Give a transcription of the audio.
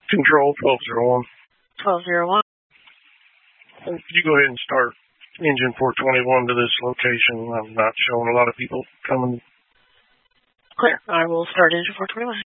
Control 1201. 1201. Could you go ahead and start engine 421 to this location? I'm not showing a lot of people coming. Clear. I will start engine 421.